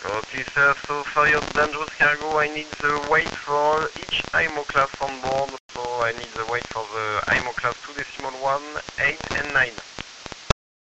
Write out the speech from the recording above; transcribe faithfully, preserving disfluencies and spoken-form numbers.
Okay, sir, so for your dangerous cargo, I need the weight for each I M O class on board. So I need the weight for the I M O class two decimal one, eight and nine.